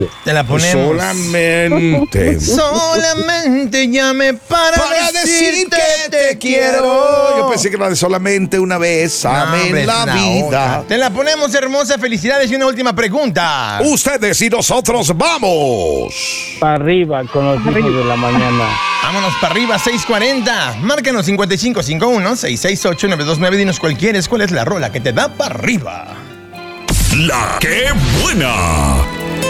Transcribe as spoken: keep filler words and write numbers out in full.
Te la ponemos. Solamente. Solamente llame para, Para decir que te quiero. Yo pensé que era de solamente una vez. Amén, hombre, la es la vida. otra. Te la ponemos, hermosa. Felicidades. Y una última pregunta. Ustedes y nosotros vamos. Para arriba con los hijos de la mañana. Vámonos para arriba, seis cuarenta. Márcanos cincuenta y cinco cincuenta y uno, seiscientos sesenta y ocho, novecientos veintinueve. Dinos cuál quieres, cuál es la rola que te da para arriba. La que buena.